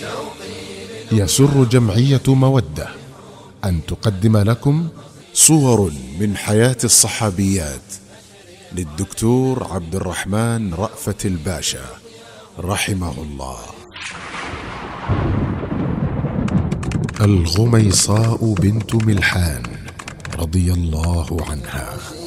يسر جمعية مودة أن تقدم لكم صور من حياة الصحابيات للدكتور عبد الرحمن رأفت الباشا رحمه الله. الغميصاء بنت ملحان رضي الله عنها.